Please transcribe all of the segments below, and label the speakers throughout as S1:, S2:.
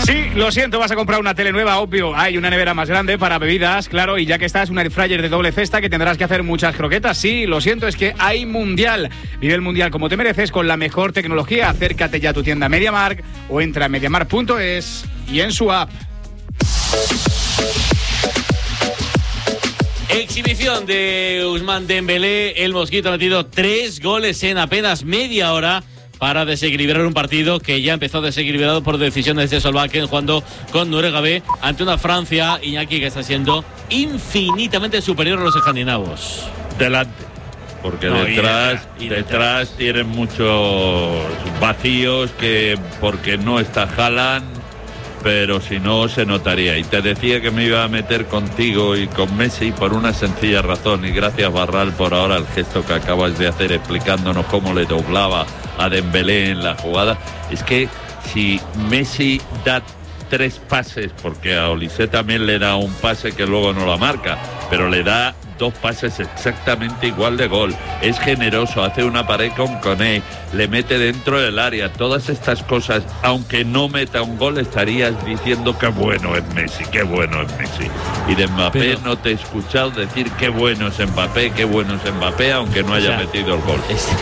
S1: Sí, lo siento, vas a comprar una tele nueva, obvio. Hay una nevera más grande para bebidas, claro, y ya que estás, un air fryer de doble cesta que tendrás que hacer muchas croquetas. Sí, lo siento, es que hay mundial. Vive el mundial como te mereces con la mejor tecnología. Acércate ya a tu tienda MediaMarkt o entra a mediamarkt.es y en su app.
S2: Exhibición de Ousmane Dembélé. El Mosquito ha metido 3 goles en apenas media hora para desequilibrar un partido que ya empezó desequilibrado por decisiones de Solbakken, jugando con Noruega B ante una Francia, Iñaki, que está siendo infinitamente superior a los escandinavos.
S3: Delante, porque no, detrás tienen muchos vacíos que porque no está Haaland, pero si no se notaría. Y te decía que me iba a meter contigo y con Messi por una sencilla razón, y gracias, Barral, por ahora el gesto que acabas de hacer explicándonos cómo le doblaba a Dembélé en la jugada. Es que si Messi da 3 pases, porque a Olise también le da un pase que luego no la marca, pero le da 2 pases exactamente igual de gol, es generoso, hace una pared con Koné, le mete dentro del área, todas estas cosas, aunque no meta un gol estarías diciendo qué bueno es Messi, qué bueno es Messi. Y de Mbappé no te he escuchado decir qué bueno es Mbappé, qué bueno es Mbappé, aunque no haya metido el gol.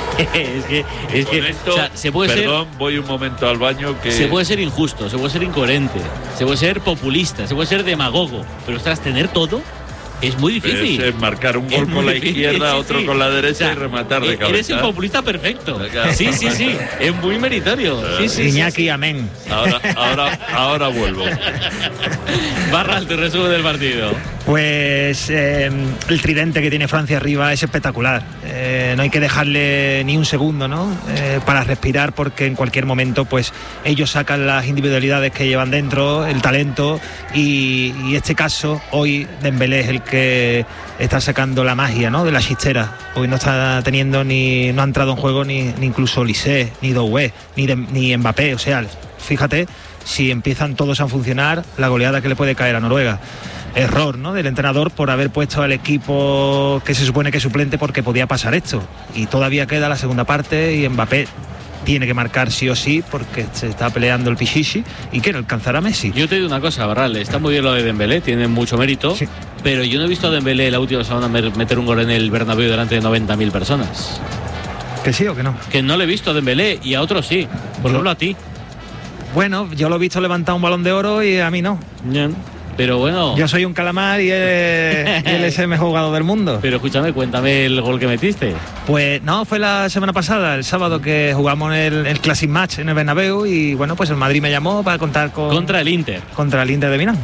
S2: Es que
S3: esto,
S2: o sea, se puede
S3: voy un momento al baño. Que
S2: se puede ser injusto, se puede ser incoherente, se puede ser populista, se puede ser demagogo, pero tras tener todo es muy difícil.
S3: Es marcar un gol con la izquierda, otro con la derecha, y rematar de cabeza.
S2: Eres el populista perfecto. Sí. Es muy meritorio.
S4: Iñaki, amén.
S3: Ahora vuelvo.
S2: Barral, tu resumen del partido.
S4: Pues el tridente que tiene Francia arriba es espectacular. No hay que dejarle ni un segundo, ¿no? Para respirar, porque en cualquier momento pues ellos sacan las individualidades que llevan dentro, el talento, y este caso hoy Dembélé es el que está sacando la magia, ¿no? De la chistera. Hoy no está teniendo no ha entrado en juego ni incluso Olise, ni Doué, ni Mbappé. O sea, fíjate, si empiezan todos a funcionar, la goleada que le puede caer a Noruega. Error, ¿no?, del entrenador por haber puesto al equipo que se supone que es suplente, porque podía pasar esto. Y todavía queda la segunda parte y Mbappé tiene que marcar sí o sí, porque se está peleando el Pichichi y quiere alcanzar a Messi.
S2: Yo te digo una cosa, Barral, está muy bien lo de Dembélé, tiene mucho mérito, sí, pero yo no he visto a Dembélé la última semana meter un gol en el Bernabéu delante de 90.000 personas.
S4: ¿Que sí o que no?
S2: Que no le he visto a Dembélé, y a otros sí, por ejemplo a ti.
S4: Bueno, yo lo he visto levantar un Balón de Oro y a mí no.
S2: Bien. Pero bueno,
S4: yo soy un calamar y él es el mejor jugador del mundo.
S2: Pero escúchame, cuéntame el gol que metiste.
S4: Pues no, fue la semana pasada, el sábado, que jugamos el Classic Match en el Bernabéu, y bueno, pues el Madrid me llamó para contar
S2: contra el Inter
S4: de Milán.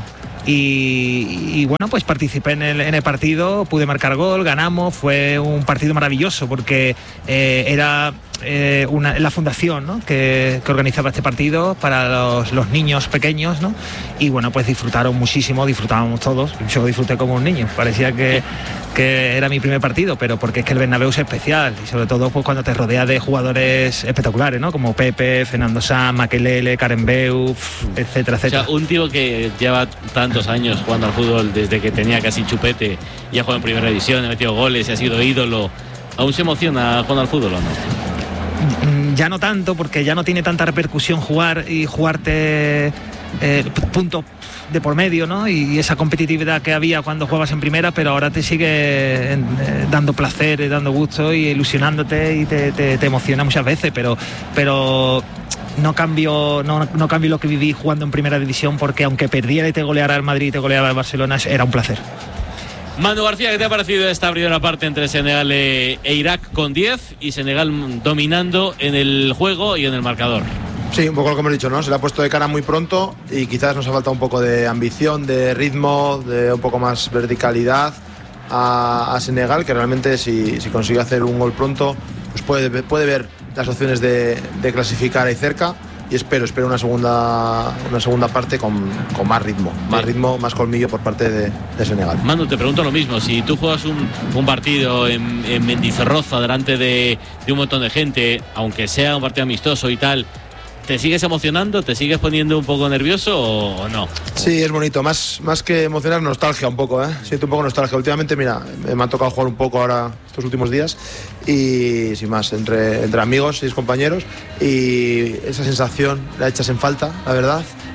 S4: Y bueno, pues participé en el partido, pude marcar gol, ganamos. Fue un partido maravilloso, porque era la fundación, ¿no?, que organizaba este partido para los niños pequeños, ¿no? Y bueno, pues disfrutaron muchísimo, disfrutábamos todos. Yo disfruté como un niño, parecía que era mi primer partido, pero porque es que el Bernabéu es especial, y sobre todo pues cuando te rodeas de jugadores espectaculares, ¿no?, como Pepe, Fernando Sanz, Makelele, Karembeu, etcétera, etcétera.
S2: O sea, un tío que lleva tantos años jugando al fútbol, desde que tenía casi chupete, y ha jugado en primera división, ha metido goles y ha sido ídolo, ¿aún se emociona jugando al fútbol o no?
S4: Ya no tanto, porque ya no tiene tanta repercusión jugar y jugarte puntos de por medio, ¿no? Y esa competitividad que había cuando jugabas en primera, pero ahora te sigue dando placer, dando gusto y ilusionándote, y te emociona muchas veces, pero no cambio lo que viví jugando en primera división, porque aunque perdiera y te goleara el Madrid y te goleara el Barcelona, era un placer.
S2: Manu García, ¿qué te ha parecido esta primera parte entre Senegal e Irak con 10 y Senegal dominando en el juego y en el marcador?
S5: Sí, un poco lo que hemos dicho, ¿no? Se le ha puesto de cara muy pronto y quizás nos ha faltado un poco de ambición, de ritmo, de un poco más verticalidad a Senegal, que realmente si consigue hacer un gol pronto, pues puede ver las opciones de clasificar ahí cerca. Y espero una segunda parte con más ritmo, más colmillo por parte de Senegal.
S2: Manu, te pregunto lo mismo, si tú juegas un partido en Mendizorroza delante de un montón de gente, aunque sea un partido amistoso y tal, ¿te sigues emocionando? ¿Te sigues poniendo un poco nervioso o no?
S5: Sí, es bonito, más que emocionar, nostalgia un poco, ¿eh? Siento un poco nostalgia. Últimamente, mira, me ha tocado jugar un poco ahora estos últimos días, y sin más, entre amigos y compañeros, y esa sensación la echas en falta, la verdad,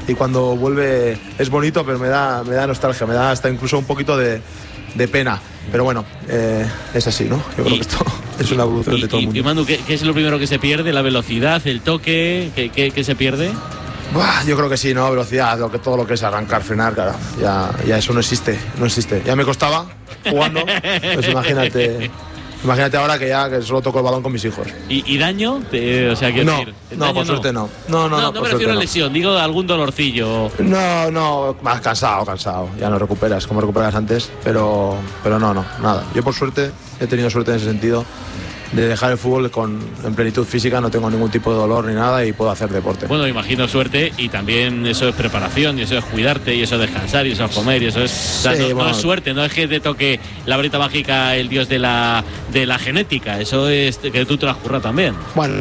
S5: y cuando vuelve es bonito, pero me da nostalgia, me da hasta incluso un poquito de pena. Pero bueno, es así, ¿no? Yo creo que esto es una evolución de todo el mundo.
S2: Y Manu, ¿qué es lo primero que se pierde? ¿La velocidad, el toque? ¿Qué se pierde?
S5: Yo creo que sí, ¿no? Velocidad, todo lo que es arrancar, frenar, claro. Ya eso no existe. Ya me costaba jugando, pues imagínate ahora que solo toco el balón con mis hijos.
S2: ¿Y daño? O sea, ¿qué decir?
S5: No, por suerte no. No
S2: me refiero a lesión, digo algún dolorcillo.
S5: No, más cansado. Ya no recuperas como recuperas antes, pero no, nada. Yo por suerte he tenido suerte en ese sentido de dejar el fútbol en plenitud física, no tengo ningún tipo de dolor ni nada y puedo hacer deporte.
S2: Bueno, imagino suerte, y también eso es preparación, y eso es cuidarte, y eso es descansar, y eso es comer, y eso es...
S5: Sí,
S2: no es suerte, no es que te toque la varita mágica el dios de la genética, eso es que tú te la has currado también.
S5: Bueno,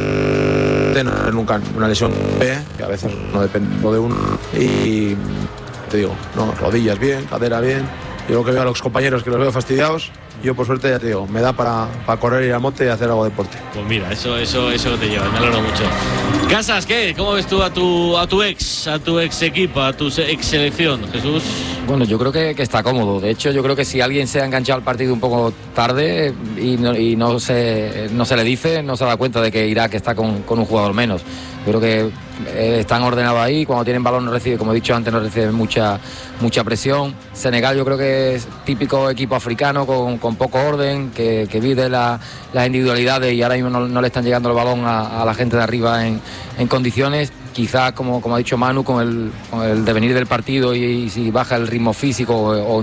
S5: no nunca una lesión B, que a veces no depende de uno, y te digo, no, rodillas bien, cadera bien. Yo lo que veo a los compañeros que los veo fastidiados, yo por suerte ya te digo, me da para correr, ir al monte y hacer algo de deporte.
S2: Pues mira, eso te lleva, me alegro mucho. Casas, ¿qué? ¿Cómo ves tú a tu ex equipo, a tu ex selección, Jesús?
S6: Bueno, yo creo que está cómodo. De hecho, yo creo que si alguien se ha enganchado al partido un poco tarde y no se le dice, no se da cuenta de que Irak está con un jugador menos. Yo creo que están ordenados ahí. Cuando tienen balón, como he dicho antes, no reciben mucha presión. Senegal yo creo que es típico equipo africano con poco orden, que vive las individualidades, y ahora mismo no le están llegando el balón a la gente de arriba en condiciones. Quizás, como ha dicho Manu, con el devenir del partido y si baja el ritmo físico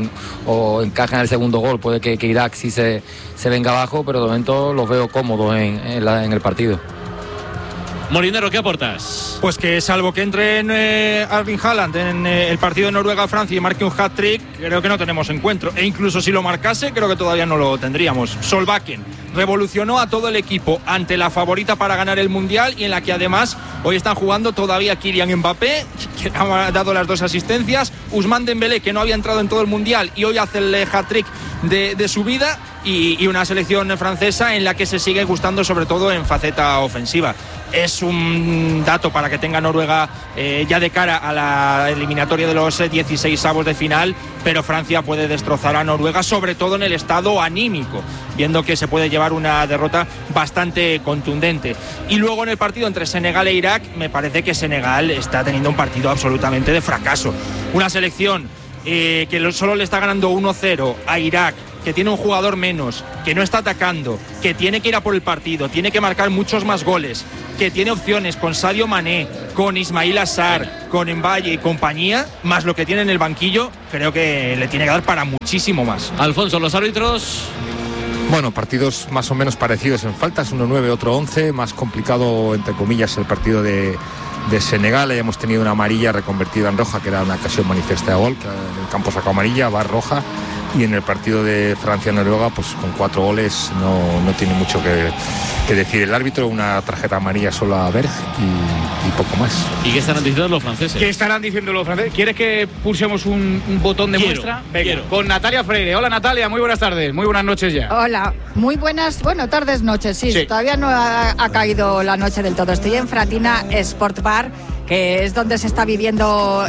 S6: o encaja en el segundo gol, puede que Irak sí se venga abajo, pero de momento los veo cómodos en el partido.
S2: Molinero, ¿qué aportas?
S4: Pues que salvo que entre en Erling Haaland en el partido de Noruega-Francia y marque un hat-trick, creo que no tenemos encuentro. E incluso si lo marcase, creo que todavía no lo tendríamos. Solbakken revolucionó a todo el equipo ante la favorita para ganar el Mundial, y en la que además hoy están jugando todavía Kylian Mbappé, que ha dado las 2 asistencias, Ousmane Dembélé, que no había entrado en todo el Mundial y hoy hace el hat-trick de su vida, y una selección francesa en la que se sigue gustando, sobre todo en faceta ofensiva. Es un dato para que tenga Noruega ya de cara a la eliminatoria de los 16avos de final, pero Francia puede destrozar a Noruega, sobre todo en el estado anímico, viendo que se puede llevar una derrota bastante contundente. Y luego en el partido entre Senegal e Irak, me parece que Senegal está teniendo un partido absolutamente de fracaso. Una selección que solo le está ganando 1-0 a Irak, que tiene un jugador menos, que no está atacando, que tiene que ir a por el partido, tiene que marcar muchos más goles, que tiene opciones con Sadio Mané, con Ismail Assar, con Mbaye y compañía, más lo que tiene en el banquillo, creo que le tiene que dar para muchísimo más.
S2: Alfonso, los árbitros...
S7: Bueno, partidos más o menos parecidos en faltas, uno 9, otro 11, más complicado entre comillas el partido de Senegal. Hemos tenido una amarilla reconvertida en roja, que era una ocasión manifiesta de gol, que en el campo sacó amarilla, va roja, y en el partido de Francia-Noruega, pues con 4 goles no tiene mucho que decir el árbitro, una tarjeta amarilla solo a Berg y poco más.
S2: ¿Y qué estarán diciendo los franceses?
S1: ¿Quieres que pulsemos un botón de muestra? Venga, con Natalia Freire. Hola Natalia, muy buenas tardes, muy buenas noches ya.
S8: Hola, muy buenas, tardes, noches, sí. Todavía no ha caído la noche del todo. Estoy en Fratina Sport Bar, que es donde se está viviendo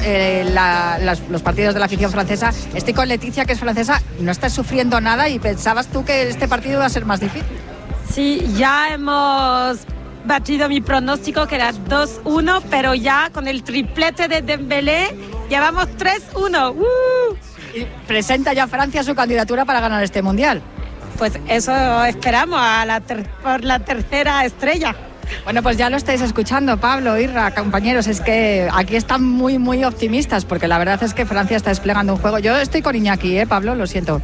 S8: los partidos de la afición francesa. Estoy con Leticia, que es francesa. No estás sufriendo nada, y pensabas tú que este partido iba a ser más difícil.
S9: Sí, ya hemos batido mi pronóstico, que era 2-1, pero ya con el triplete de Dembélé ya vamos 3-1.
S8: Y presenta ya Francia su candidatura para ganar este Mundial.
S9: Pues eso esperamos, por la tercera estrella.
S8: Bueno, pues ya lo estáis escuchando, Pablo, Irra, compañeros, es que aquí están muy, muy optimistas, porque la verdad es que Francia está desplegando un juego. Yo estoy con Iñaki, Pablo, lo siento.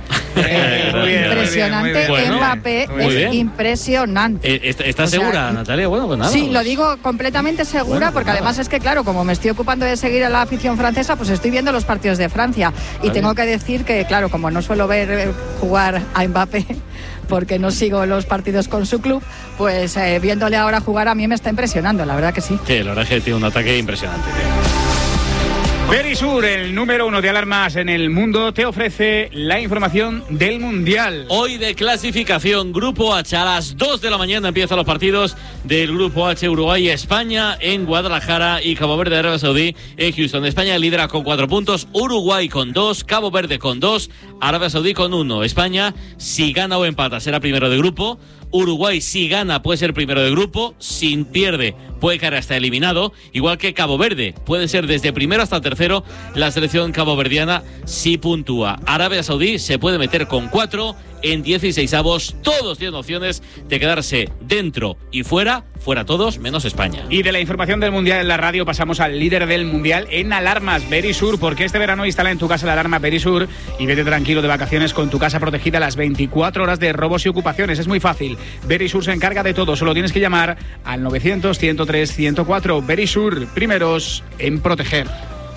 S8: Impresionante, Mbappé es impresionante.
S2: ¿Estás segura, Natalia? Bueno, pues nada.
S8: Sí, lo digo completamente segura, porque además es que, claro, como me estoy ocupando de seguir a la afición francesa, pues estoy viendo los partidos de Francia. Y tengo que decir que, claro, como no suelo ver jugar a Mbappé, porque no sigo los partidos con su club, pues viéndole ahora jugar a mí me está impresionando, la verdad que sí.
S2: Sí, la verdad es que tiene un ataque impresionante.
S1: Verisur, el número 1 de alarmas en el mundo, te ofrece la información del Mundial.
S2: Hoy de clasificación, Grupo H, a las 2 de la mañana empiezan los partidos del Grupo H, Uruguay, España en Guadalajara y Cabo Verde, Arabia Saudí en Houston. España lidera con 4 puntos, Uruguay con 2, Cabo Verde con 2, Arabia Saudí con 1. España, si gana o empata, será primero de grupo. Uruguay, si gana, puede ser primero de grupo. Si pierde, puede caer hasta eliminado. Igual que Cabo Verde, puede ser desde primero hasta tercero. La selección caboverdiana si puntúa. Arabia Saudí se puede meter con 4 en 16avos. Todos tienen opciones de quedarse dentro y fuera todos, menos España.
S1: Y de la información del Mundial en la radio pasamos al líder del Mundial en alarmas, Verisur, porque este verano instala en tu casa la alarma Verisur y vete tranquilo de vacaciones con tu casa protegida las 24 horas de robos y ocupaciones. Es muy fácil. Verisur se encarga de todo. Solo tienes que llamar al 900-103-104. Verisur, primeros en proteger.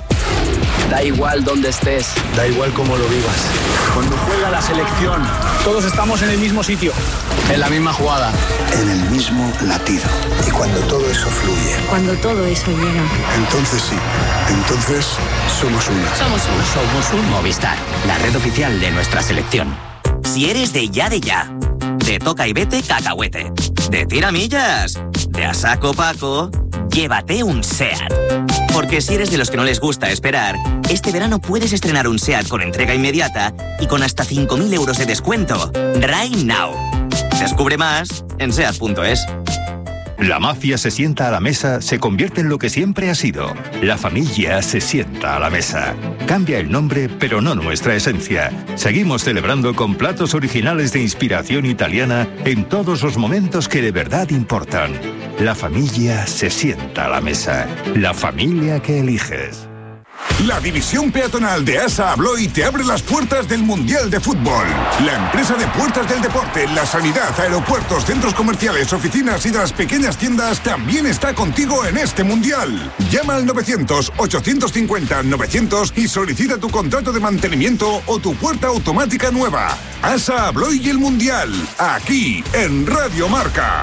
S10: Da igual dónde estés, da igual cómo lo vivas. Cuando juega la selección, todos estamos en el mismo sitio, en la misma jugada,
S11: en el mismo latido. Y cuando todo eso fluye,
S12: cuando todo eso llega,
S11: entonces sí, entonces somos una.
S13: Somos un Movistar, la red oficial de nuestra selección. Si eres de ya, de toca y vete cacahuete, de tiramillas, de a saco Paco, llévate un SEAT. Porque si eres de los que no les gusta esperar, este verano puedes estrenar un SEAT con entrega inmediata y con hasta 5.000 euros de descuento. Right now. Descubre más en SEAT.es.
S14: La mafia se sienta a la mesa, se convierte en lo que siempre ha sido. La familia se sienta a la mesa. Cambia el nombre, pero no nuestra esencia. Seguimos celebrando con platos originales de inspiración italiana en todos los momentos que de verdad importan. La familia se sienta a la mesa. La familia que eliges.
S15: La división peatonal de ASA Abloy te abre las puertas del Mundial de Fútbol. La empresa de puertas del deporte, la sanidad, aeropuertos, centros comerciales, oficinas y de las pequeñas tiendas también está contigo en este Mundial. Llama al 900-850-900 y solicita tu contrato de mantenimiento o tu puerta automática nueva. ASA Abloy y el Mundial, aquí en Radio Marca.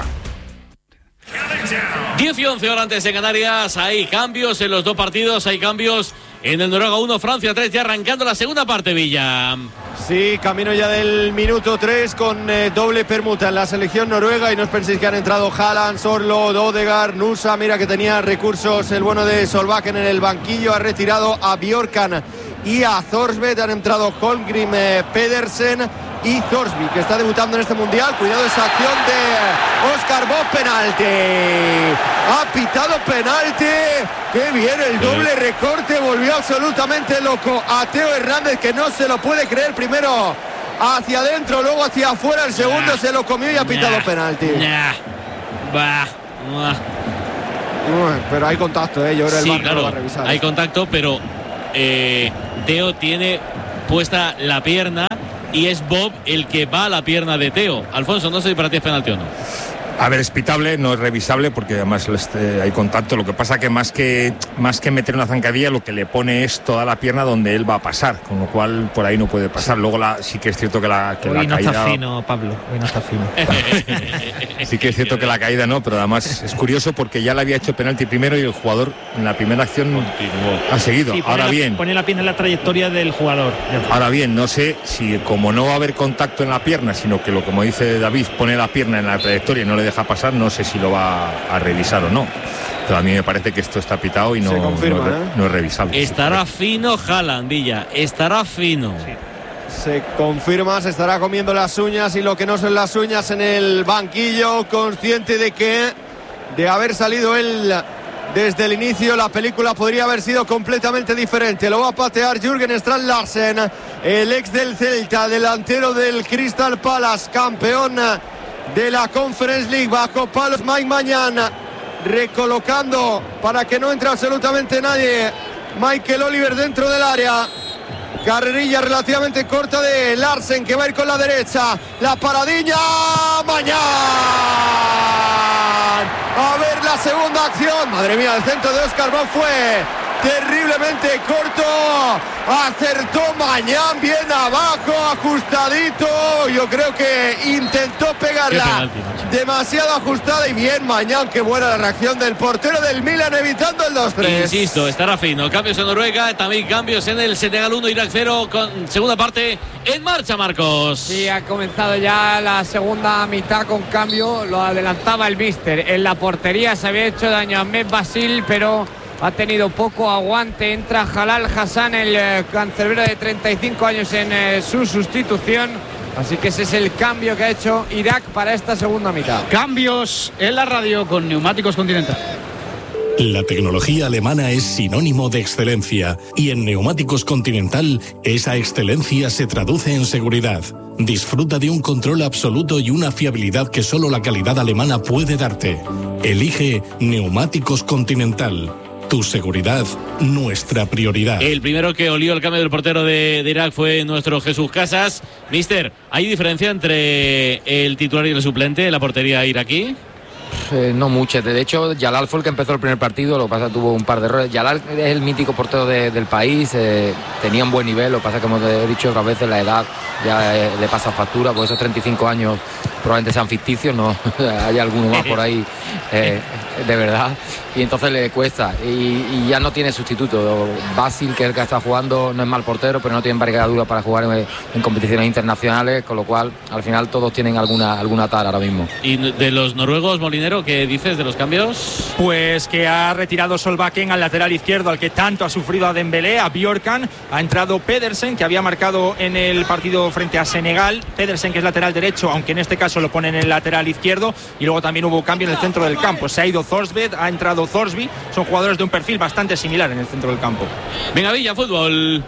S2: 10 y 11 horas antes en Canarias. Hay cambios en los dos partidos. Hay cambios en el Noruega 1, Francia 3. Ya arrancando la segunda parte, Villa.
S16: Sí, camino ya del minuto 3 con doble permuta en la selección noruega. Y no os penséis que han entrado Haaland, Sorlo, Odegaard, Nusa. Mira que tenía recursos el bueno de Solbakken en el banquillo. Ha retirado a Bjorkan y a Thorsby. Han entrado Holmgrim, Pedersen y Thorsby, que está debutando en este Mundial. Cuidado esa acción de Oscar Bob, penalti. Ha pitado penalti. Qué bien el doble recorte. Volvió absolutamente loco a Teo Hernández, que no se lo puede creer. Primero hacia adentro, luego hacia afuera. El segundo se lo comió y ha pitado penalti. Pero hay contacto, yo creo que el VAR no lo va a revisar.
S2: Hay contacto, pero Teo tiene puesta la pierna y es Bob el que va a la pierna de Teo. Alfonso, no sé si para ti es penalti o no.
S7: A ver, es pitable, no es revisable porque además hay contacto. Lo que pasa que más que meter una zancadilla, lo que le pone es toda la pierna donde él va a pasar, con lo cual por ahí no puede pasar. Luego sí que es cierto que la
S4: hoy no
S7: caída...
S4: está fino, Pablo, hoy no está fino.
S7: Sí que es cierto que la caída no, pero además es curioso porque ya le había hecho penalti primero y el jugador en la primera acción ha seguido.
S4: Sí, pone la pierna en la trayectoria del jugador.
S7: Ahora bien, no sé si como no va a haber contacto en la pierna, sino que lo como dice David, pone la pierna en la trayectoria y no le deja pasar, no sé si lo va a revisar o no, pero a mí me parece que esto está pitado y no es revisable.
S2: Estará fino Haaland, Villa, estará fino.
S16: Sí. Se confirma, se estará comiendo las uñas y lo que no son las uñas en el banquillo, consciente de que de haber salido él desde el inicio la película podría haber sido completamente diferente. Lo va a patear Jürgen Strand Larsen, el ex del Celta, delantero del Crystal Palace, campeón de la Conference League. Bajo palos Mike Mañán, recolocando para que no entre absolutamente nadie. Michael Oliver dentro del área. Carrerilla relativamente corta de Larsen, que va a ir con la derecha. La paradilla, Mañán. A ver la segunda acción. Madre mía, el centro de Oscar Bob fue terriblemente corto. Acertó Mañán, bien abajo, ajustadito. Yo creo que intentó pegarla demasiado ajustada y bien Mañán. Qué buena la reacción del portero del Milan, evitando el 2-3.
S2: Insisto, estará fino. Cambios en Noruega, también cambios en el Senegal 1, Irak 0, con segunda parte en marcha, Marcos.
S12: Sí, ha comenzado ya la segunda mitad con cambio, lo adelantaba el míster. En la portería se había hecho daño a Ahmed Basil, pero ha tenido poco aguante. Entra Jalal Hassan, el cancerbero de 35 años, en su sustitución. Así que ese es el cambio que ha hecho Irak para esta segunda mitad.
S1: Cambios en la radio con Neumáticos Continental.
S17: La tecnología alemana es sinónimo de excelencia y en Neumáticos Continental esa excelencia se traduce en seguridad. Disfruta de un control absoluto y una fiabilidad que solo la calidad alemana puede darte. Elige Neumáticos Continental. Tu seguridad, nuestra prioridad.
S2: El primero que olió el cambio del portero de Irak fue nuestro Jesús Casas. Mister, ¿hay diferencia entre el titular y el suplente en la portería iraquí?
S6: No mucho. De hecho, Jalal fue el que empezó el primer partido, lo que pasa es que tuvo un par de errores. Jalal es el mítico portero del país, tenía un buen nivel, lo que pasa es que, como te he dicho otras veces, la edad ya le pasa factura, por esos 35 años probablemente sean ficticios, no hay alguno más por ahí de verdad, y entonces le cuesta, y ya no tiene sustituto. Basil, que es el que está jugando, no es mal portero, pero no tiene envergadura para jugar en competiciones internacionales, con lo cual al final todos tienen alguna tara ahora mismo.
S2: ¿Y de los noruegos, Molinero, qué dices de los cambios?
S4: Pues que ha retirado Solbakken al lateral izquierdo, al que tanto ha sufrido a Dembélé, a Bjorkan. Ha entrado Pedersen, que había marcado en el partido frente a Senegal. Pedersen, que es lateral derecho, aunque en este caso lo ponen en el lateral izquierdo. Y luego también hubo cambio en el centro del campo. Se ha ido Thorsby, ha entrado Thorsby. Son jugadores de un perfil bastante similar en el centro del campo.
S2: Venga, Villa, fútbol.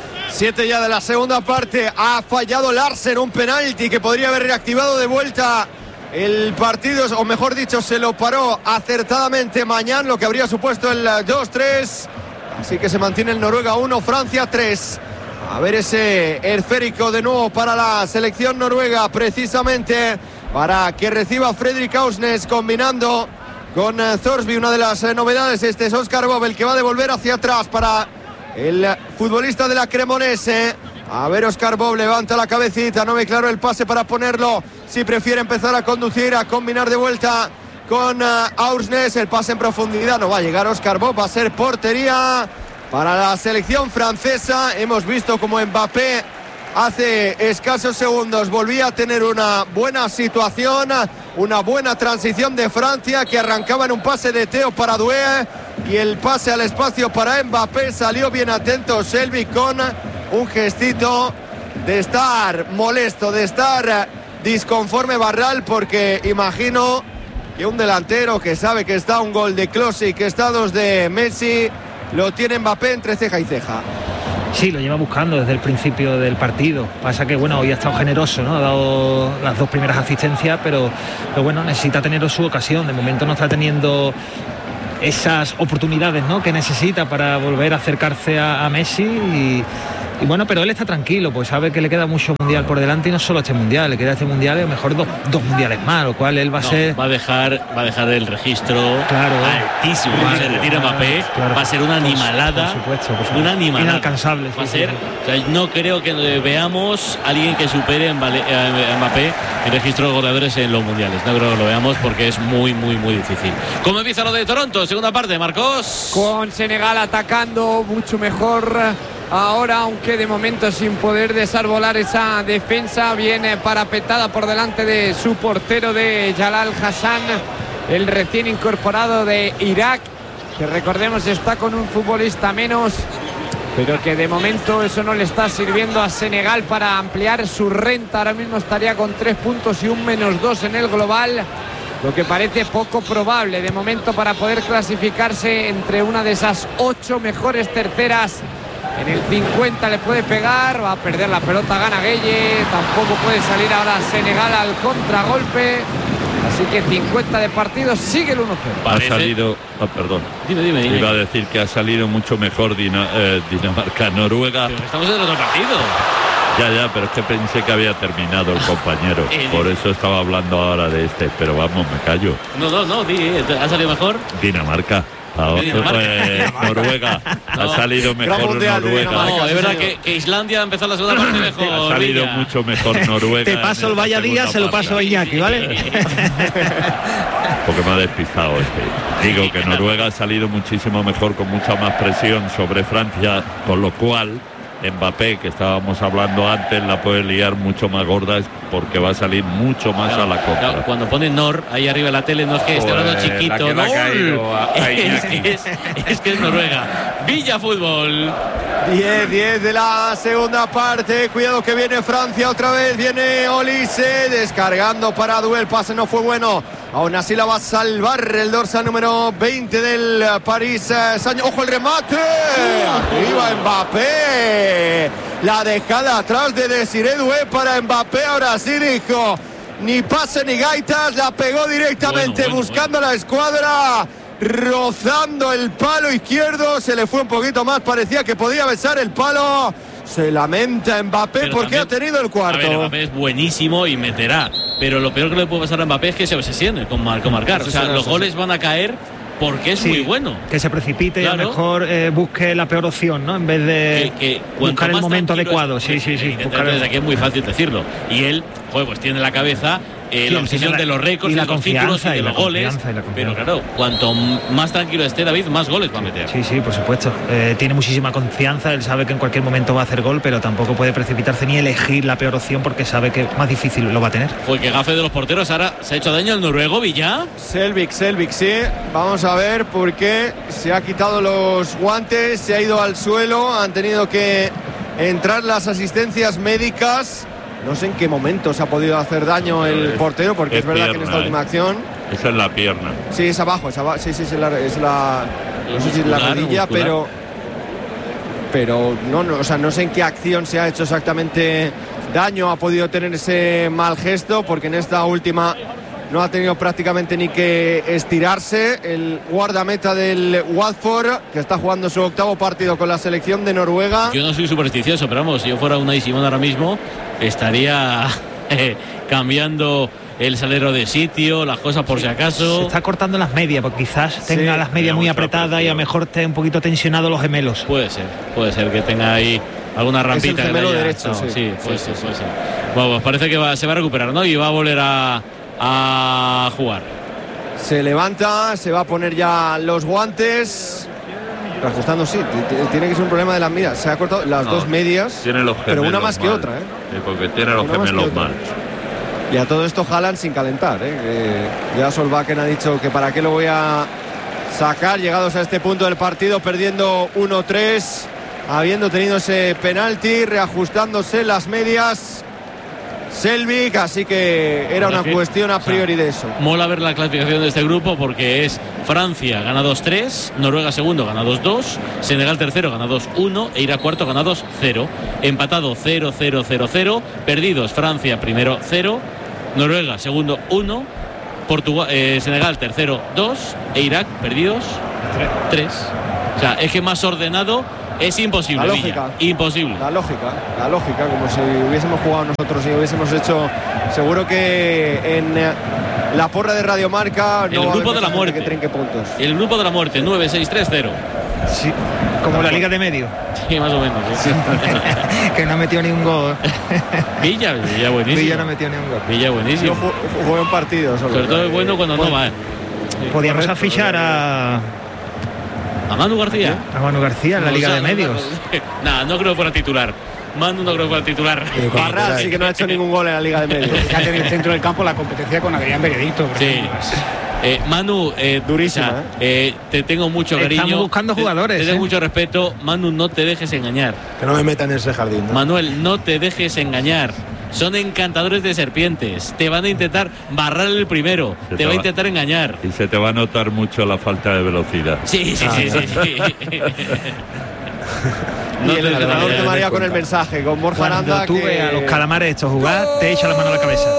S16: 7 ya de la segunda parte. Ha fallado Larsen, un penalti que podría haber reactivado de vuelta el partido, o mejor dicho, se lo paró acertadamente Mañán, lo que habría supuesto el 2-3. Así que se mantiene el Noruega 1, Francia 3. A ver ese esférico de nuevo para la selección noruega, precisamente para que reciba Fredrik Ausnes, combinando con Thorsby. Una de las novedades, este es Oscar Bob, el que va a devolver hacia atrás para el futbolista de la Cremonese. A ver, Oscar Bob levanta la cabecita, no ve claro el pase para ponerlo. Si prefiere empezar a conducir, a combinar de vuelta con Ausnes, el pase en profundidad, no va a llegar Oscar Bob, va a ser portería para la selección francesa. Hemos visto como Mbappé hace escasos segundos volvía a tener una buena situación, una buena transición de Francia, que arrancaba en un pase de Theo para Doué, y el pase al espacio para Mbappé. Salió bien atento Selby con un gestito de estar molesto, de estar disconforme Barral, porque imagino que un delantero que sabe que está un gol de Klose y que está 2 de Messi, lo tiene Mbappé entre ceja y ceja.
S4: Sí, lo lleva buscando desde el principio del partido. Pasa que, bueno, hoy ha estado generoso, ¿no? Ha dado las 2 primeras asistencias, pero bueno, necesita tener su ocasión. De momento no está teniendo esas oportunidades, ¿no?, que necesita para volver a acercarse a Messi. Y bueno, pero él está tranquilo, pues sabe que le queda mucho mundial por delante, y no solo este mundial, le queda este mundial y a lo mejor dos mundiales más, lo cual él va a
S2: dejar el registro altísimo. Si se retira Mbappé, va a ser una animalada,
S4: por supuesto.
S2: Una animalada
S4: inalcanzable.
S2: Va a ser, o sea, no creo que veamos a alguien que supere a Mbappé en registro de goleadores en los mundiales. No creo que lo veamos, porque es muy, muy, muy difícil. ¿Cómo empieza lo de Toronto? Segunda parte, Marcos.
S12: Con Senegal atacando mucho mejor ahora, aunque de momento sin poder desarbolar esa defensa. Viene parapetada por delante de su portero, de Jalal Hassan, el recién incorporado de Irak, que recordemos está con un futbolista menos, pero que de momento eso no le está sirviendo a Senegal para ampliar su renta. Ahora mismo estaría con 3 puntos y un -2 en el global, lo que parece poco probable de momento para poder clasificarse entre una de esas 8 mejores terceras. En el 50 le puede pegar, va a perder la pelota, gana Gueye, tampoco puede salir ahora Senegal al contragolpe, así que 50 de partido, sigue el 1-0.
S3: Ha salido, perdón,
S2: dime.
S3: Iba a decir que ha salido mucho mejor Dinamarca, Noruega.
S2: Pero estamos en el otro partido.
S3: Ya, pero es que pensé que había terminado el compañero, por eso estaba hablando ahora de este, pero vamos, me callo.
S2: No, ¿ha salido mejor?
S3: Dinamarca. Noruega. Ha salido mejor Noruega.
S2: No, es verdad que Islandia ha empezado la segunda parte mejor.
S3: Ha salido mucho mejor Noruega.
S4: Te paso el Vaya Díaz, se lo paso a Iñaki, ¿vale?
S3: Porque me ha despistado Digo que Noruega ha salido muchísimo mejor, con mucha más presión sobre Francia, con lo cual Mbappé, que estábamos hablando antes, la puede liar mucho más gorda porque va a salir mucho más a la contra.
S2: Claro, cuando pone Nor ahí arriba en la tele, no es que esté hablando chiquito, no. Es que es Noruega. Villa Fútbol.
S16: 10 de la segunda parte. Cuidado que viene Francia otra vez. Viene Olise descargando para Duel. Pase no fue bueno. Aún así la va a salvar el dorsal número 20 del París. Ojo el remate. Arriba Mbappé. La dejada atrás de Desiré Doué para Mbappé. Ahora sí dijo, ni pase ni gaitas. La pegó directamente buscando la escuadra. Rozando el palo izquierdo. Se le fue un poquito más. Parecía que podía besar el palo. Se lamenta Mbappé. Pero porque también ha tenido el cuarto.
S2: A ver, Mbappé es buenísimo y meterá. Pero lo peor que le puede pasar a Mbappé es que se obsesione con marcar. O sea, los goles van a caer porque es muy bueno.
S4: Que se precipite y a lo mejor busque la peor opción, ¿no? En vez de buscar el momento adecuado. Sí.
S2: Desde aquí es muy fácil decirlo. Y él, pues tiene la cabeza la obsesión de los récords, de los títulos y de los goles. Pero claro, cuanto más tranquilo esté David, más goles va a meter.
S4: Sí, por supuesto. Tiene muchísima confianza. Él sabe que en cualquier momento va a hacer gol, pero tampoco puede precipitarse ni elegir la peor opción porque sabe que más difícil lo va a tener.
S2: Pues que gafe de los porteros. Ahora se ha hecho daño el noruego, Villa.
S16: Selvik, sí. Vamos a ver por qué se ha quitado los guantes, se ha ido al suelo. Han tenido que entrar las asistencias médicas. No sé en qué momento se ha podido hacer daño el portero, porque es verdad
S3: pierna,
S16: que en esta última acción.
S3: Esa es la pierna.
S16: Sí, es abajo. Sí, es la. No sé si es la rodilla, pero no, o sea, no sé en qué acción se ha hecho exactamente daño. Ha podido tener ese mal gesto, porque en esta última no ha tenido prácticamente ni que estirarse. El guardameta del Watford, que está jugando su octavo partido con la selección de Noruega.
S2: Yo no soy supersticioso, pero vamos, si yo fuera Unai Simón ahora mismo, estaría cambiando el salero de sitio, las cosas por si acaso.
S4: Se está cortando las medias, porque quizás tenga las medias muy apretadas y a lo mejor esté un poquito tensionado los gemelos.
S2: Puede ser que tenga ahí alguna rampita.
S16: Es el gemelo derecho,
S2: puede ser. Bueno, pues parece que se va a recuperar, ¿no? Y va a volver a jugar.
S16: Se levanta, se va a poner ya los guantes. Ajustando, tiene que ser un problema de las medias. Se ha cortado las dos medias.
S3: Tiene los gemelos,
S16: pero una más que otra,
S3: Sí, porque tiene los gemelos mal.
S16: Y a todo esto Haaland sin calentar, ya Solbakken ha dicho que para qué lo voy a sacar, llegados a este punto del partido, perdiendo 1-3, habiendo tenido ese penalti, reajustándose las medias Selvik, así que era una cuestión a priori de eso.
S2: Mola ver la clasificación de este grupo porque es Francia gana 2-3, Noruega segundo gana 2-2, Senegal tercero gana 2-1 e Irak cuarto gana 2-0, empatado 0-0-0-0, perdidos Francia primero 0, Noruega segundo 1, Senegal tercero 2 e Irak perdidos 3. O sea, es que más ordenado es imposible.
S16: La lógica.
S2: Villa. Imposible.
S16: La lógica, como si hubiésemos jugado nosotros y hubiésemos hecho. Seguro que en la porra de Radio Marca
S2: el grupo de la muerte.
S16: Que trinque puntos.
S2: El grupo de la muerte, 9-6-3-0.
S4: Sí, como la Liga de Medio.
S2: Sí, más o menos. Sí.
S4: Que no ha metido ni un gol.
S2: Villa buenísimo.
S4: Villa no metió ni un gol.
S2: Villa buenísimo.
S16: Jugó un partido solo.
S2: Sobre todo es bueno cuando no va.
S4: Podíamos afichar a
S2: Manu García.
S4: A Manu García en la Liga de Medios.
S2: Nada, no creo que fuera titular. Manu no creo que fuera titular.
S16: Barra sí que no ha hecho ningún gol en la Liga de Medios.
S1: Fíjate en el centro del campo la competencia con Adrián Benedicto.
S2: Sí. Manu,
S16: durísima.
S2: Te tengo mucho cariño.
S4: Estamos buscando jugadores.
S2: Te tengo mucho respeto. Manu, no te dejes engañar.
S5: Que no me metan en ese jardín, ¿no?
S2: Manuel, no te dejes engañar. Son encantadores de serpientes. Te van a intentar barrar el primero. Te va a intentar engañar.
S3: Y se te va a notar mucho la falta de velocidad.
S2: Sí.
S16: No, y el entrenador te maría con el mensaje, con Borja Aranda.
S4: Cuando tú veas a los calamares estos jugar, te echa la mano a la cabeza.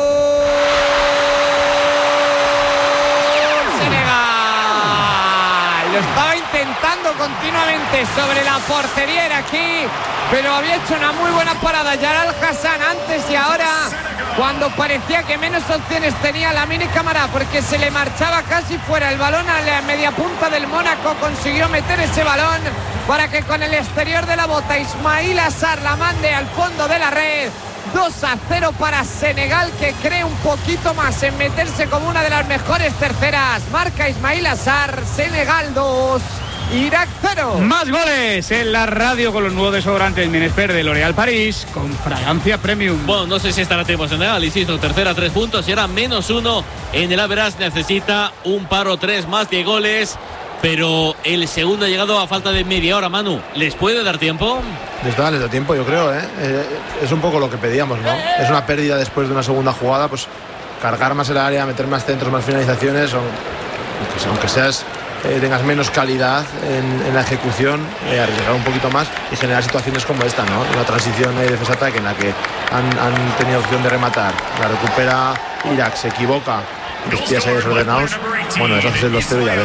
S12: Senegal. Lo estaba intentando continuamente sobre la portería aquí, pero había hecho una muy buena parada Jalal Hassan antes y ahora cuando parecía que menos opciones tenía Lamine Camara, porque se le marchaba casi fuera el balón a la media punta del Mónaco. Consiguió meter ese balón para que con el exterior de la bota Ismaïla Sarr la mande al fondo de la red. 2-0 para Senegal, que cree un poquito más en meterse como una de las mejores terceras. Marca Ismaïla Sarr. Senegal 2, Irak 0.
S1: Más goles en la radio con los nuevos desodorantes Menesper de L'Oréal París con fragancia premium.
S2: Bueno, no sé si estará tiempo Senegal, insisto, tercera 3 puntos y ahora -1 en el average. Necesita un par o 3 más de goles, pero el segundo ha llegado a falta de media hora. Manu, ¿les puede dar tiempo?
S5: Les da tiempo, yo creo, ¿eh? Es un poco lo que pedíamos, ¿no? Es una pérdida después de una segunda jugada, pues cargar más el área, meter más centros, más finalizaciones, aunque tengas menos calidad en la ejecución, arriesgar un poquito más y generar situaciones como esta, ¿no? Una transición de defensa-ataque en la que han tenido opción de rematar, la recupera Irak, se equivoca, los pies ahí desordenados. Bueno, eso es el 2-0 y a ver.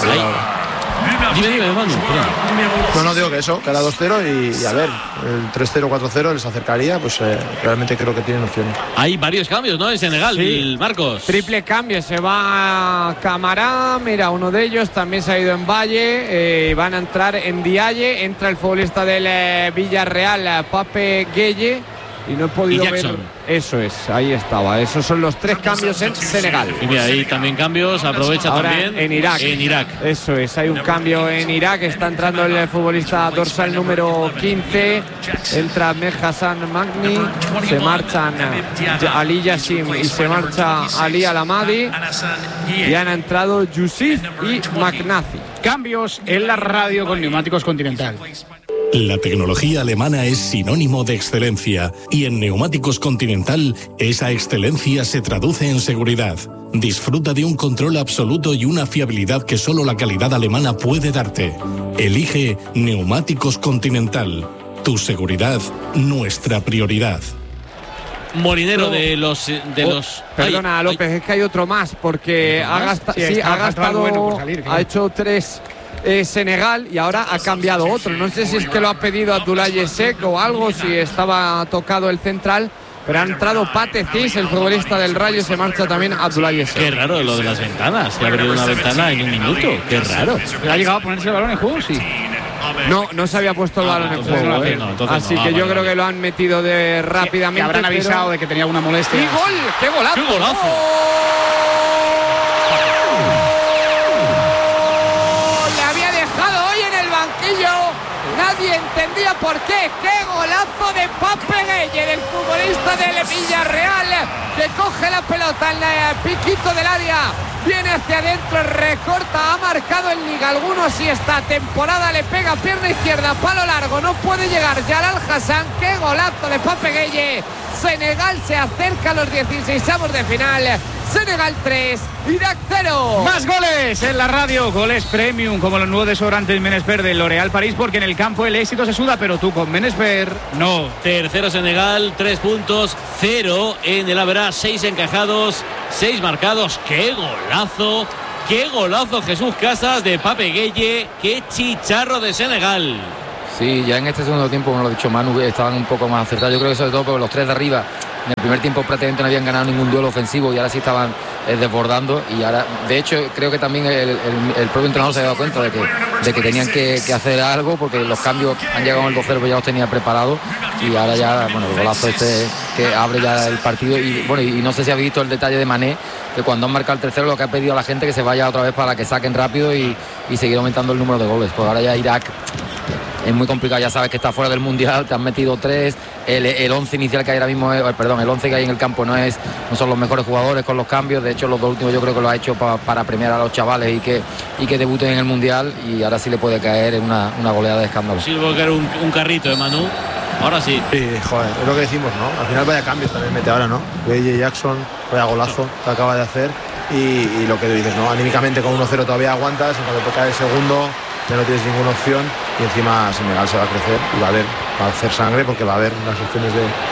S2: Dime, Manu.
S5: No, digo que eso, que era 2-0 y a ver, el 3-0, 4-0 les acercaría, pues realmente creo que tienen opciones.
S2: Hay varios cambios, ¿no? En Senegal,
S12: sí.
S2: Marcos.
S12: Triple cambio, se va Camara, mira, uno de ellos también se ha ido en Valle, van a entrar en Diaye, entra el futbolista del Villarreal, Pape Gueye, y no he podido ver. Eso es, ahí estaba. Esos son los 3 cambios en Senegal.
S2: Y mira, ahí también cambios, aprovecha
S12: ahora
S2: también.
S12: En Irak. Eso es, hay un cambio en Irak. Está entrando el futbolista dorsal número 15. Entra Ahmed Hassan Magni. Se marchan Ali Yassim y se marcha Ali Al-Amadi. Y han entrado Yusuf y McNazi.
S1: Cambios en la radio con Neumáticos Continental.
S17: La tecnología alemana es sinónimo de excelencia y en Neumáticos Continental esa excelencia se traduce en seguridad. Disfruta de un control absoluto y una fiabilidad que solo la calidad alemana puede darte. Elige Neumáticos Continental. Tu seguridad, nuestra prioridad.
S2: Molinero de los
S12: perdona, López, es que hay otro más porque ha gastado, ha hecho 3 Senegal y ahora ha cambiado otro. No sé si es que lo ha pedido Abdoulaye Seck o algo, si estaba tocado el central, pero ha entrado Pate Cis, el futbolista del Rayo, se marcha también Abdoulaye Seck.
S2: Qué raro lo de las ventanas, se ha abrido una ventana en un minuto, qué raro.
S1: ¿Ha llegado a ponerse el balón en juego? Sí.
S12: No se había puesto el balón en juego. Así que yo creo que lo han metido rápidamente.
S1: Que habrán avisado de que tenía alguna molestia.
S12: ¡Y gol! ¡Qué golazo!
S2: ¡Qué golazo!
S12: Nadie entendía por qué. ¡Qué golazo de Pape Gueye, del futbolista del Villarreal, que coge la pelota en el piquito del área, viene hacia adentro, recorta, ha marcado en Liga algunos y esta temporada le pega pierna izquierda, palo largo, no puede llegar Jalal Hassan. ¡Qué golazo de Pape Gueye! Senegal se acerca a los 16avos de final. Senegal 3, Irak 0.
S1: Más goles en la radio, goles premium como los nuevos desodorantes Menesper de L'Oréal París, porque en el campo el éxito se suda, pero tú con Menesper no.
S2: Tercero Senegal, 3 puntos, 0 en el average, 6 encajados, 6 marcados. ¡Qué golazo! ¡Qué golazo, Jesús Casas, de Pape Gueye! ¡Qué chicharro de Senegal!
S6: Sí, ya en este segundo tiempo, como lo ha dicho Manu, estaban un poco más acertados. Yo creo que sobre todo porque los 3 de arriba en el primer tiempo prácticamente no habían ganado ningún duelo ofensivo y ahora sí estaban desbordando. Y ahora, de hecho, creo que también el propio entrenador se había dado cuenta de que tenían que hacer algo, porque los cambios han llegado al 2-0, pues ya los tenía preparados. Y ahora ya, bueno, el golazo que abre ya el partido. Y bueno, y no sé si habéis visto el detalle de Mané, que cuando han marcado el tercero lo que ha pedido a la gente que se vaya otra vez para que saquen rápido y seguir aumentando el número de goles. Pues ahora ya Irak es muy complicado, ya sabes que está fuera del Mundial, te han metido 3, el 11 inicial que hay ahora mismo, el 11 que hay en el campo no son los mejores jugadores con los cambios. De hecho los 2 últimos yo creo que lo ha hecho para premiar a los chavales y que debuten en el Mundial, y ahora sí le puede caer en una goleada de escándalo.
S2: Sí, le puede caer un carrito de Manu. Ahora sí.
S5: Sí, joder, es lo que decimos, ¿no? Al final vaya cambios también mete ahora, ¿no? Gueye, Jackson, vaya golazo que acaba de hacer. Y lo que dices, ¿no? Anímicamente con 1-0 todavía aguantas, y cuando te cae el segundo ya no tienes ninguna opción, y encima Senegal se va a crecer y va a hacer sangre, porque va a haber unas opciones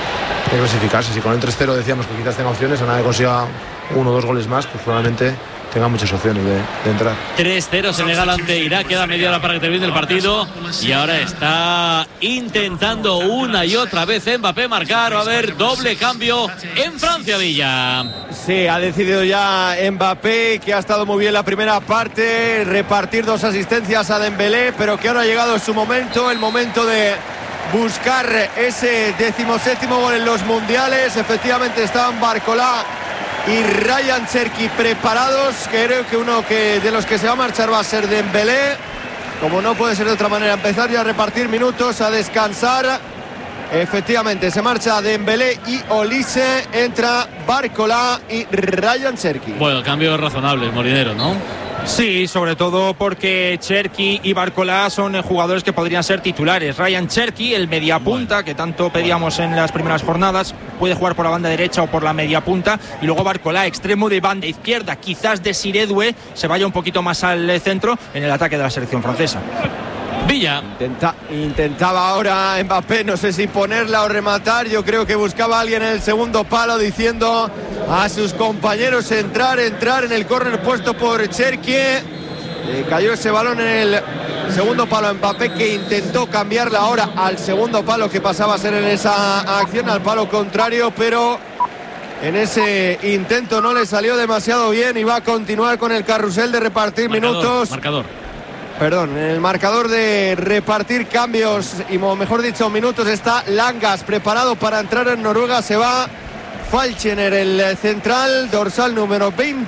S5: de clasificarse. Si con el 3-0 decíamos que quizás tenga opciones, a nada que consiga 1 o 2 goles más, pues probablemente tenga muchas opciones de entrar.
S2: 3-0 Senegal ante Irak, queda media hora para que termine el partido y ahora está intentando una y otra vez Mbappé marcar. Va a haber doble cambio en Francia, Villa.
S16: Sí, ha decidido ya Mbappé, que ha estado muy bien la primera parte, repartir 2 asistencias a Dembélé, pero que ahora ha llegado su momento, el momento de buscar ese 17º gol en los mundiales. Efectivamente estaban Barcola y Ryan Cherki preparados. Creo que uno de los que se va a marchar va a ser Dembélé. Como no puede ser de otra manera, empezar ya a repartir minutos, a descansar. Efectivamente, se marcha Dembélé y Olise, entra Barcola y Ryan Cherki.
S2: Bueno, cambio razonable, Molinero, ¿no?
S4: Sí, sobre todo porque Cherki y Barcola son jugadores que podrían ser titulares. Ryan Cherki, el mediapunta, que tanto pedíamos en las primeras jornadas, puede jugar por la banda derecha o por la mediapunta. Y luego Barcola, extremo de banda izquierda. Quizás Desiré Doué se vaya un poquito más al centro en el ataque de la selección francesa.
S2: Villa.
S16: Intentaba ahora Mbappé, no sé si ponerla o rematar. Yo creo que buscaba a alguien en el segundo palo, diciendo a sus compañeros entrar en el córner puesto por Cherki. Cayó ese balón en el segundo palo. Mbappé, que intentó cambiarla ahora al segundo palo, que pasaba a ser en esa acción al palo contrario, pero en ese intento no le salió demasiado bien y va a continuar con el carrusel de repartir minutos. Perdón, en el marcador de repartir cambios y, mejor dicho, minutos, está Langas preparado para entrar en Noruega. Se va Falchener, el central, dorsal número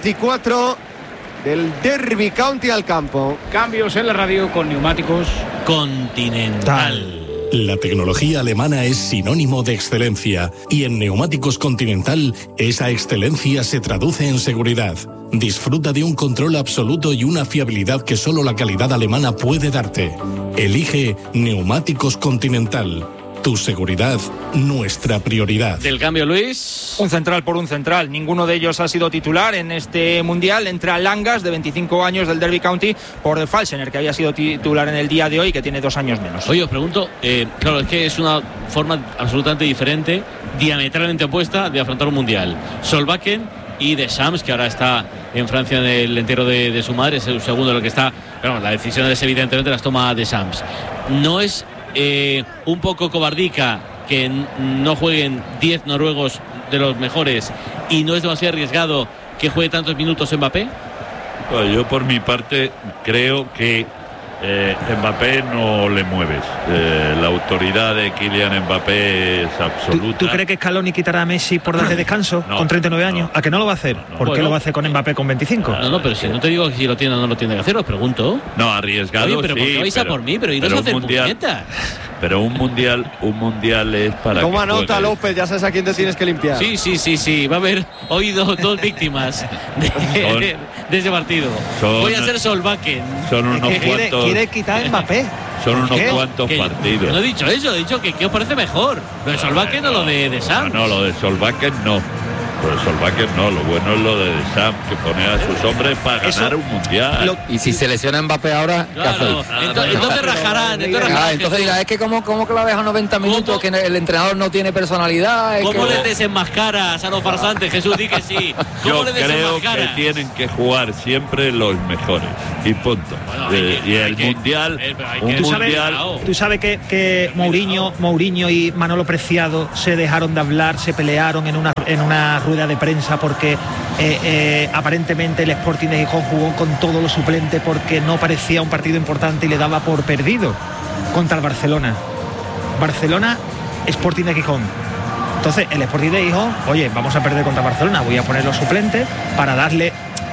S16: 24 del Derby County, al campo.
S1: Cambios en la radio con Neumáticos
S2: Continental.
S17: La tecnología alemana es sinónimo de excelencia y en Neumáticos Continental esa excelencia se traduce en seguridad. Disfruta de un control absoluto y una fiabilidad que solo la calidad alemana puede darte. Elige Neumáticos Continental. Tu seguridad, nuestra prioridad.
S2: Del cambio, Luis.
S4: Un central por un central. Ninguno de ellos ha sido titular en este mundial. Entra Langas, de 25 años, del Derby County, por Falsener, que había sido titular en el día de hoy, que tiene 2 años menos.
S2: Oye, os pregunto, claro, es que es una forma absolutamente diferente, diametralmente opuesta, de afrontar un mundial. Solbakken y Deschamps, que ahora está en Francia en el entierro de su madre, es el segundo de lo que está. Pero la decisión es, evidentemente, las toma Deschamps. No es un poco cobardica que no jueguen 10 noruegos de los mejores, y no es demasiado arriesgado que juegue tantos minutos Mbappé.
S3: Bueno, yo por mi parte creo que Mbappé no le mueves. La autoridad de Kylian Mbappé es absoluta.
S4: ¿Tú crees que Scaloni quitará a Messi por darle descanso con 39 años? ¿A que no lo va a hacer? ¿Por qué lo va a hacer con Mbappé con 25?
S2: No, pero si no te digo si lo tiene o no lo tiene que hacer, os pregunto.
S3: No, arriesgado.
S2: Oye, pero
S3: sí,
S2: ¿por qué vais a por mí? Pero iros a hacer puñetas.
S3: Pero un mundial es para.
S16: Toma nota, López, ya sabes a quién te tienes que limpiar.
S2: Sí. Va a haber hoy dos víctimas de ese partido. Voy a ser Solbakken.
S3: Son unos cuantos.
S4: Quiere quitar Mbappé.
S3: Son unos cuantos partidos.
S2: No he dicho eso, he dicho que ¿qué os parece mejor? ¿Lo de Solbakken o lo de Deschamps?
S3: No, lo de Solbakken no. Pero Solbakken no, lo bueno es lo de Deschamps, que pone a sus hombres para ganar un mundial.
S6: Y si se lesiona Mbappé ahora, ¿qué hacéis?
S2: Entonces rajarán.
S6: Entonces dirá, es que ¿cómo que la deja 90 minutos? Que el entrenador no tiene personalidad.
S2: ¿Cómo le desenmascaras a los farsantes? Jesús, di que sí.
S3: Yo creo que tienen que jugar siempre los mejores. Y punto. Y el mundial.
S4: Tú sabes que Mourinho y Manolo Preciado se dejaron de hablar, se pelearon en una rueda de prensa porque aparentemente el Sporting de Gijón jugó con todos los suplentes porque no parecía un partido importante y le daba por perdido contra el Barcelona Sporting de Gijón. Entonces el Sporting de Gijón, oye, vamos a perder contra Barcelona, voy a poner los suplentes para darle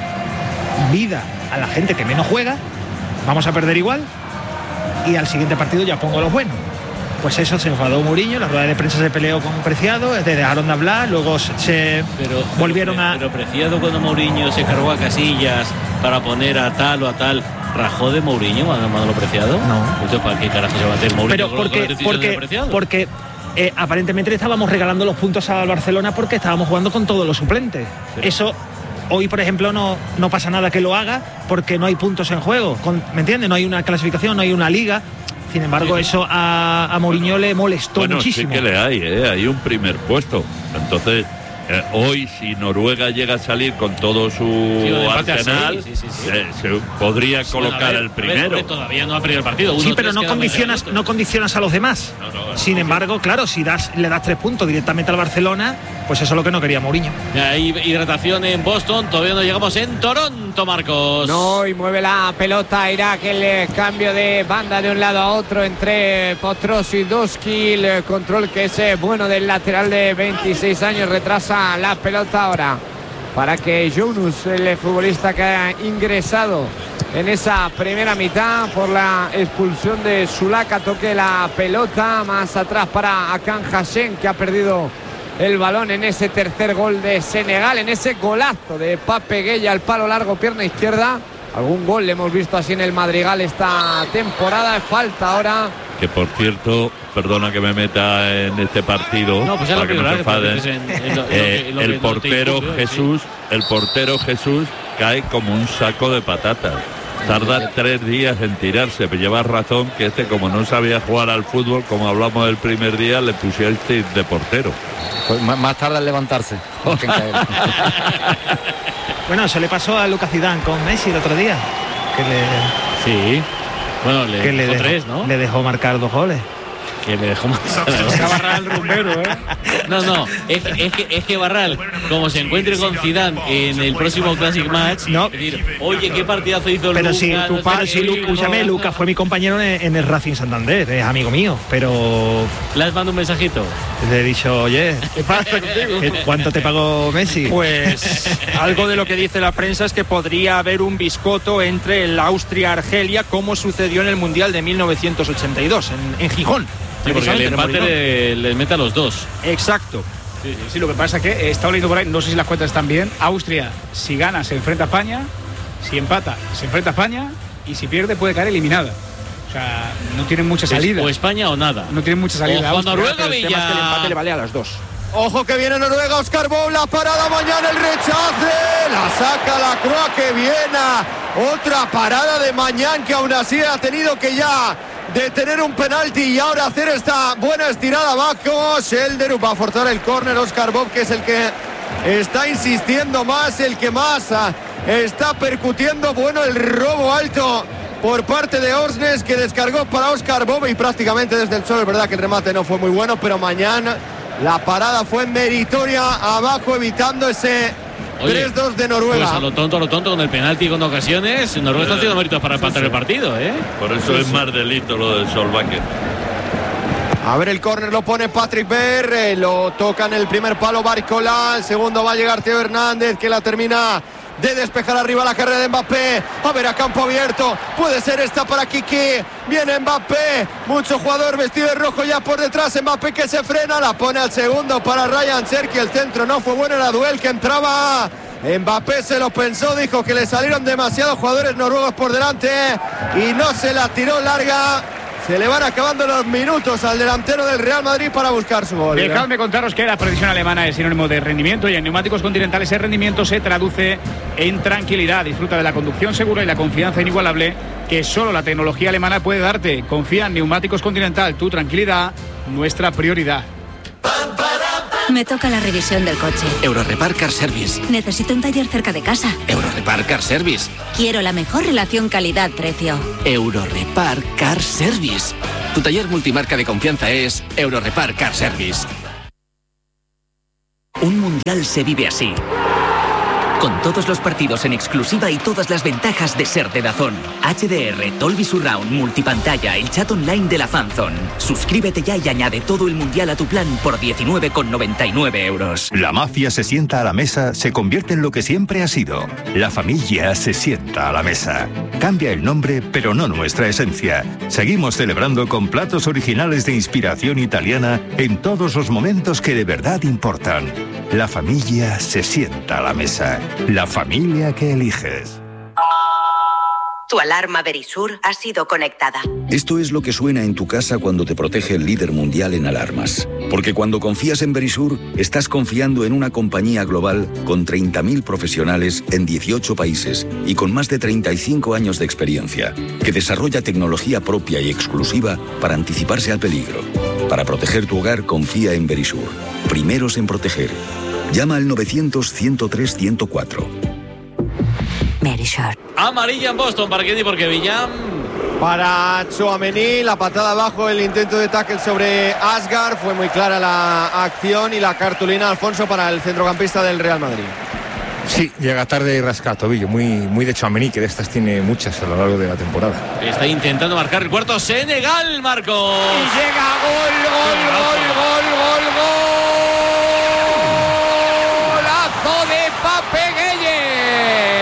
S4: vida a la gente que menos juega, vamos a perder igual y al siguiente partido ya pongo los buenos. Pues eso, se enfadó Mourinho, la rueda de prensa se peleó con Preciado, dejaron de hablar, luego volvieron a...
S2: Pero Preciado, cuando Mourinho se cargó a Casillas para poner a tal o a tal, ¿rajó de Mourinho, Manolo Preciado?
S4: No.
S2: Entonces, ¿para qué carajo se va a meter Mourinho?
S4: Pero porque aparentemente le estábamos regalando los puntos al Barcelona porque estábamos jugando con todos los suplentes. Sí. Eso... Hoy, por ejemplo, no pasa nada que lo haga porque no hay puntos en juego. ¿Me entiendes? No hay una clasificación, no hay una liga. Sin embargo, eso a Mourinho le molestó muchísimo.
S3: Sí que le hay un primer puesto. Entonces, Hoy, si Noruega llega a salir con todo su arsenal, se podría colocar el primero.
S2: Todavía no ha perdido el partido.
S4: Sí, pero no condicionas a los demás. Sin embargo, claro, si le das 3 puntos directamente al Barcelona, pues eso es lo que no quería Mourinho.
S2: Hay hidratación en Boston, todavía no llegamos en Toronto, Marcos.
S12: No, y mueve la pelota Irak, el cambio de banda de un lado a otro entre Potros y Doski, el control que es bueno del lateral de 26 años, retrasa la pelota ahora para que Yunus, el futbolista que ha ingresado en esa primera mitad por la expulsión de Sulaka, toque la pelota más atrás para Akan Hassen, que ha perdido el balón en ese tercer gol de Senegal, en ese golazo de Pape Gueye al palo largo, pierna izquierda. Algún gol le hemos visto así en el Madrigal esta temporada. Falta ahora.
S3: Que por cierto, perdona que me meta en este partido,
S2: no, pues
S3: para que no se enfaden. El portero Jesús cae como un saco de patatas. Tarda 3 días en tirarse, pero llevas razón que como no sabía jugar al fútbol, como hablamos el primer día, le pusiste de portero.
S6: Pues más tarda en levantarse que en caer.
S4: Bueno, eso le pasó a Lucas Zidane con Messi el otro día.
S2: Sí. Bueno, le dejó 3, ¿no?
S4: Le dejó marcar 2 goles.
S2: Que le dejó
S1: Barral rumbero,
S2: No, es que Barral, como se encuentre con Zidane en el próximo Classic Match,
S4: no.
S2: Es decir, oye, qué partidazo hizo
S4: pero
S2: Lucas.
S4: Escúchame, Lucas fue mi compañero en el Racing Santander, es amigo mío, pero...
S2: ¿Le has mandado un mensajito?
S4: Le he dicho, oye, ¿qué pasa contigo? ¿Cuánto te pagó Messi?
S18: Pues algo de lo que dice la prensa es que podría haber un biscoto entre el Austria-Argelia, como sucedió en el Mundial de 1982, en Gijón.
S2: Sí, porque el empate les mete a los 2.
S18: Exacto.
S1: Sí, lo que pasa es que he estado leyendo por ahí, no sé si las cuentas están bien. Austria, si gana, se enfrenta a España. Si empata, se enfrenta a España. Y si pierde, puede caer eliminada. O sea, no tienen mucha salida.
S2: O España o nada.
S1: No tienen mucha salida.
S2: O Noruega,
S18: el tema es que el empate le vale a las 2.
S16: Ojo que viene Noruega, Oscar Bob, la parada mañana, el rechace, la saca la Croa, que viene. Otra parada de Mañán, que aún así ha tenido que ya detener un penalti y ahora hacer esta buena estirada abajo. Shelderup va a forzar el córner. Oscar Bob, que es el que está insistiendo más, el que más está percutiendo. Bueno, el robo alto por parte de Orsnes, que descargó para Oscar Bob y prácticamente desde el suelo. Es verdad que el remate no fue muy bueno, pero mañana la parada fue meritoria abajo, evitando ese 3-2 de Noruega.
S2: Pues a lo tonto con el penalti con ocasiones. Noruega está haciendo méritos para empatar el partido, ¿eh?
S3: Por eso es más delito lo del Solbakken.
S16: A ver, el córner lo pone Patrick Berg, lo toca en el primer palo Barcola, el segundo va a llegar Teo Hernández, que la termina de despejar arriba la carrera de Mbappé. A ver, a campo abierto, puede ser esta para Kiki. Viene Mbappé, mucho jugador vestido de rojo ya por detrás. Mbappé que se frena, la pone al segundo para Ryan Cherky. El centro no fue bueno, era Duel que entraba. Mbappé se lo pensó, dijo que le salieron demasiados jugadores noruegos por delante y no se la tiró larga. Se le van acabando los minutos al delantero del Real Madrid para buscar su gol.
S1: Dejadme contaros que la precisión alemana es sinónimo de rendimiento, y en Neumáticos Continental ese rendimiento se traduce en tranquilidad. Disfruta de la conducción segura y la confianza inigualable que solo la tecnología alemana puede darte. Confía en Neumáticos Continental, tu tranquilidad, nuestra prioridad.
S19: Me toca la revisión del coche.
S20: Eurorepar Car Service.
S19: Necesito un taller cerca de casa.
S20: Eurorepar Car Service.
S19: Quiero la mejor relación calidad-precio.
S20: Eurorepar Car Service. Tu taller multimarca de confianza es Eurorepar Car Service.
S21: Un mundial se vive así. Con todos los partidos en exclusiva y todas las ventajas de ser de DAZN. HDR, Dolby Surround, multipantalla, el chat online de la Fanzone. Suscríbete ya y añade todo el mundial a tu plan por 19,99 euros.
S14: La mafia se sienta a la mesa, se convierte en lo que siempre ha sido. La familia se sienta a la mesa. Cambia el nombre, pero no nuestra esencia. Seguimos celebrando con platos originales de inspiración italiana en todos los momentos que de verdad importan. La familia se sienta a la mesa. La familia que eliges.
S22: Tu alarma Verisur ha sido conectada.
S23: Esto es lo que suena en tu casa cuando te protege el líder mundial en alarmas. Porque cuando confías en Verisur, estás confiando en una compañía global con 30.000 profesionales en 18 países y con más de 35 años de experiencia, que desarrolla tecnología propia y exclusiva para anticiparse al peligro. Para proteger tu hogar, confía en Verisur. Primeros en proteger. Llama al 900-103-104.
S19: Verisure.
S2: Amarilla en Boston para Kenny porque Villam.
S16: Para Tchouaméni, la patada abajo, el intento de tackle sobre Asgar. Fue muy clara la acción y la cartulina, Alfonso, para el centrocampista del Real Madrid.
S7: Sí, llega tarde y rasca tobillo, muy de Tchouaméni, que de estas tiene muchas a lo largo de la temporada.
S2: Está intentando marcar el cuarto. Senegal, Marcos.
S12: Y llega gol. Golazo de Pape Gueye.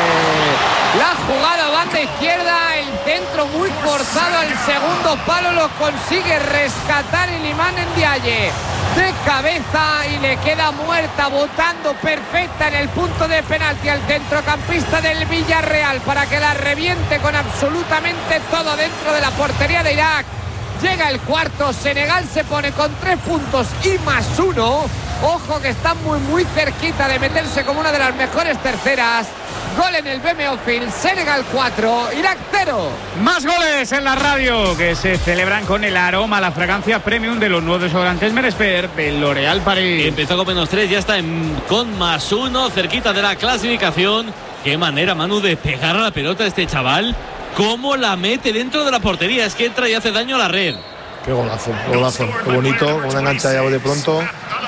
S12: La jugada banda izquierda, el centro muy forzado al segundo palo, lo consigue rescatar el Iliman Ndiaye de cabeza y le queda muerta, botando perfecta en el punto de penalti al centrocampista del Villarreal para que la reviente con absolutamente todo dentro de la portería de Irak. Llega el cuarto, Senegal se pone con 3 puntos y +1. Ojo que están muy cerquita de meterse como una de las mejores terceras. Gol en el BMO Field, Senegal 4, Irak 0.
S1: Más goles en la radio que se celebran con el aroma, la fragancia premium de los nuevos desodorantes Meresper de L'Oréal Paris.
S2: Empezó con -3, ya está con +1, cerquita de la clasificación. Qué manera, Manu, de pegar a la pelota este chaval. Cómo la mete dentro de la portería, es que entra y hace daño a la red.
S5: Qué golazo, qué bonito, una engancha de de pronto.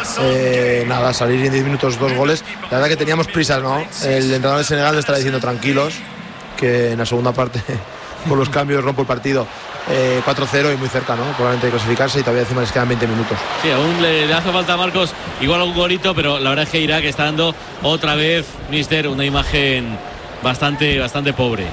S5: Nada, salir en 10 minutos 2 goles. La verdad que teníamos prisas, ¿no? El entrenador de Senegal le estará diciendo tranquilos, que en la segunda parte por los cambios rompo el partido. 4-0 y muy cerca, ¿no? Probablemente de clasificarse, y todavía encima les quedan 20 minutos.
S2: Sí, aún le hace falta a Marcos igual un golito, pero la verdad es que Irak está dando otra vez, mister, una imagen bastante pobre.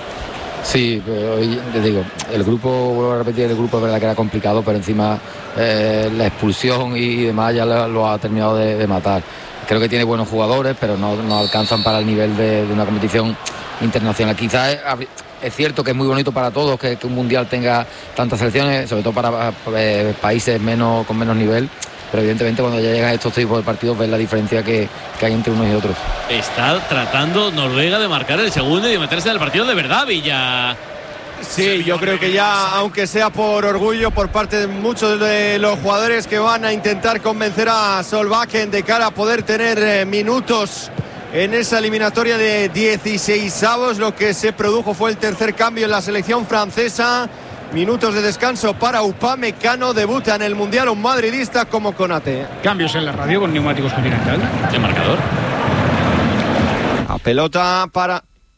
S6: Sí, pero te digo, el grupo, vuelvo a repetir, el grupo es verdad que era complicado, pero encima la expulsión y demás ya lo ha terminado de matar. Creo que tiene buenos jugadores, pero no alcanzan para el nivel de una competición internacional. Quizás es cierto que es muy bonito para todos que un mundial tenga tantas selecciones, sobre todo para países con menos nivel. Pero evidentemente cuando ya llegan estos tipos de partidos ves la diferencia que hay entre unos y otros.
S2: Está tratando Noruega de marcar el segundo y de meterse en el partido de verdad, Villa.
S16: Sí, yo creo que ya, aunque sea por orgullo por parte de muchos de los jugadores que van a intentar convencer a Solbakken de cara a poder tener minutos en esa eliminatoria de 16avos, lo que se produjo fue el tercer cambio en la selección francesa. Minutos de descanso para Upamecano, debuta en el Mundial un madridista como Konate.
S1: Cambios en la radio con Neumáticos Continental.
S2: ¿Qué marcador?
S16: A pelota para...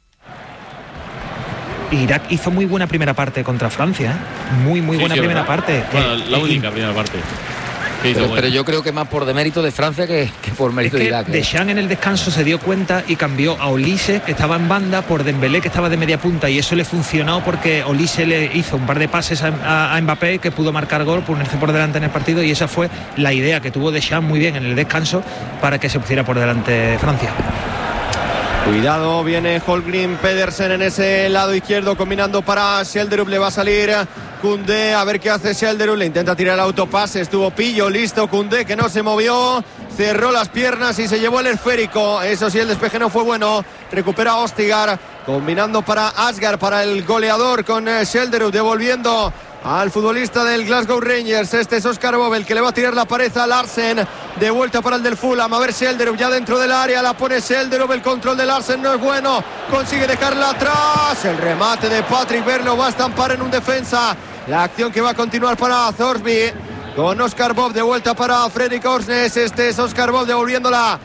S4: Irak hizo muy buena primera parte contra Francia, muy buena primera parte.
S2: Bueno, la única primera parte.
S6: Pero yo creo que más por demérito de Francia que por mérito de Irak.
S4: Deschamps en el descanso se dio cuenta y cambió a Olise, que estaba en banda, por Dembélé, que estaba de media punta, y eso le funcionó porque Olise le hizo un par de pases a Mbappé, que pudo marcar gol, ponerse por delante en el partido, y esa fue la idea que tuvo Deschamps muy bien en el descanso para que se pusiera por delante Francia.
S16: Cuidado, viene Holmgren Pedersen en ese lado izquierdo combinando para Shelderup, le va a salir Koundé, a ver qué hace Shelderup, le intenta tirar el autopase, estuvo pillo, listo Koundé, que no se movió, cerró las piernas y se llevó el esférico, eso sí, el despeje no fue bueno, recupera Ostigar, combinando para Asgar, para el goleador con Shelderup, devolviendo al futbolista del Glasgow Rangers. Este es Oscar Bob, el que le va a tirar la pared a Larsen, de vuelta para el del Fulham, a ver Shelderup ya dentro del área, la pone Shelderup, el control de Larsen no es bueno, consigue dejarla atrás, el remate de Patrick Berlo va a estampar en un defensa, la acción que va a continuar para Thorsby, con Oscar Bob de vuelta para Fredrik Orsnes. Este es Oscar Bob devolviéndola